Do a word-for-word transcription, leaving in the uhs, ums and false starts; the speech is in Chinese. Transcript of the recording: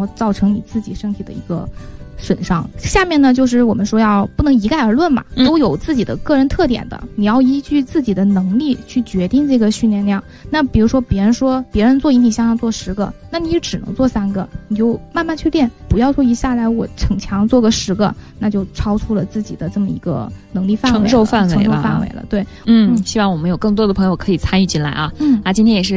后造成你自己身体的一个损伤。下面呢，就是我们说要不能一概而论嘛，都有自己的个人特点的，你要依据自己的能力去决定这个训练量。那比如说别人说别人做引体向上做十个，那你只能做三个，你就慢慢去练，不要说一下来我逞强做个十个，那就超出了自己的这么一个能力范围了， 承受范围了， 承受范围了。对， 嗯，希望我们有更多的朋友可以参与进来啊。 嗯， 啊，今天也是